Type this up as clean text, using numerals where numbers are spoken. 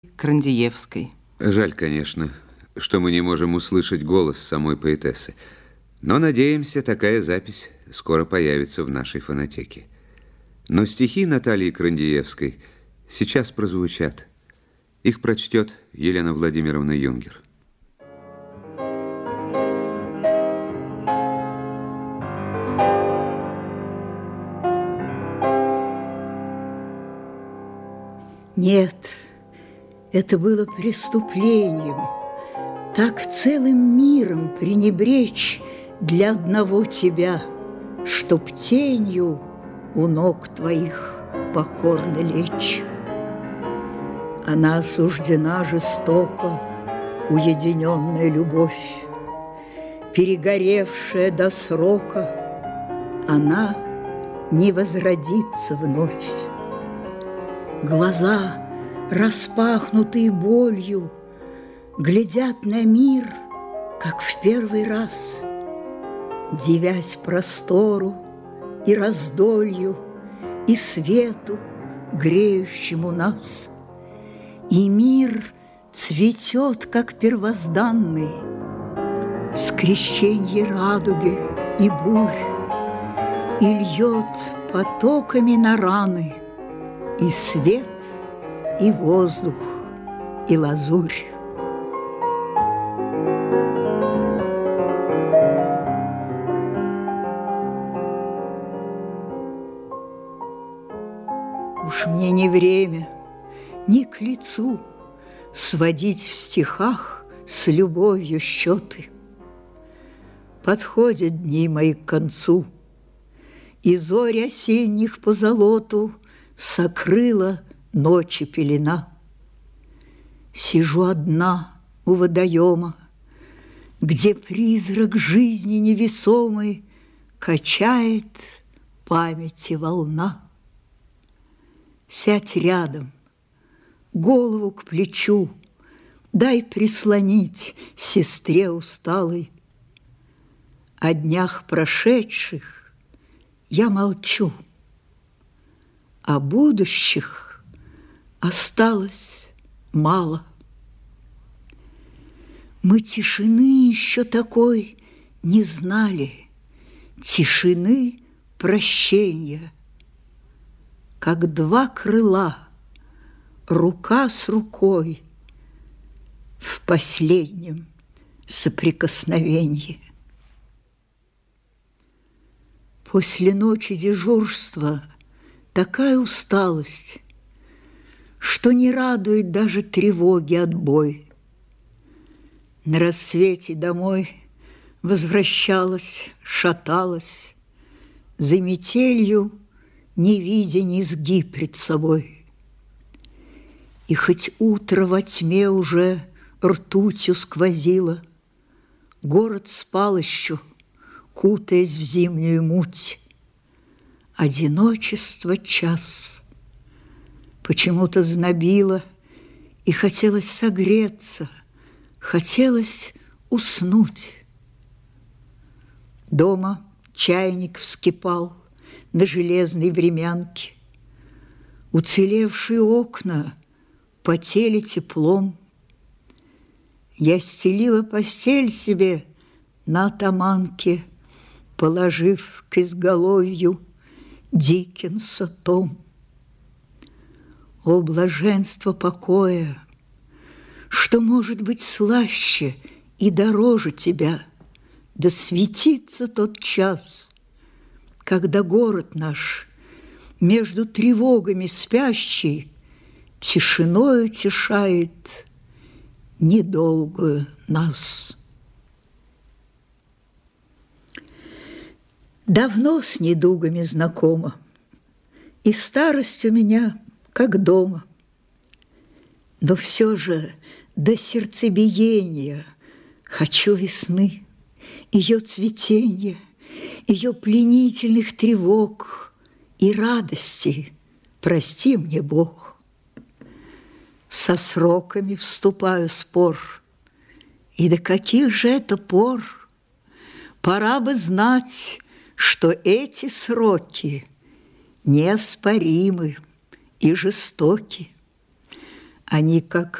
Крандиевской. Жаль, конечно, что мы не можем услышать голос самой поэтессы. Но, надеемся, такая запись скоро появится в нашей фонотеке. Но стихи Натальи Крандиевской сейчас прозвучат. Их прочтет Елена Владимировна Юнгер. Нет, это было преступлением. Так целым миром пренебречь для одного тебя, чтоб тенью у ног твоих покорно лечь. Она осуждена жестоко, уединенная любовь, перегоревшая до срока, она не возродится вновь. Глаза, распахнутые болью, глядят на мир, как в первый раз, дивясь простору и раздолью, и свету, греющему нас. И мир цветет, как первозданный, в скрещенье радуги и бурь, и льет потоками на раны и свет, и воздух, и лазурь. Уж мне не время, ни к лицу сводить в стихах с любовью счеты. Подходят дни мои к концу, и зорь осенних позолоту сокрыла ночи пелена. Сижу одна у водоема, где призрак жизни невесомой качает памяти волна. Сядь рядом, голову к плечу, дай прислонить сестре усталой. О днях прошедших я молчу, о будущих осталось мало. Мы тишины еще такой не знали, тишины прощения, как два крыла, рука с рукой в последнем соприкосновении. После ночи дежурства такая усталость, что не радует даже тревоги отбой. На рассвете домой возвращалась, шаталась, за метелью не видя низги пред собой. И хоть утро во тьме уже ртутью сквозило, город спал еще, кутаясь в зимнюю муть. Одиночество час почему-то знобило, и хотелось согреться, хотелось уснуть. Дома чайник вскипал на железной времянке. Уцелевшие окна потели теплом. Я стелила постель себе на таманке, положив к изголовью Диккенса том. О, блаженство покоя! Что может быть слаще и дороже тебя? Да светится тот час, когда город наш, между тревогами спящий, тишиною тешает недолгую нас. Давно с недугами знакома, и старость у меня как дома. Но все же до сердцебиения хочу весны, ее цветенья, ее пленительных тревог и радости, прости мне, Бог. Со сроками вступаю в спор, и до каких же это пор? Пора бы знать, что эти сроки неоспоримы и жестоки. Они как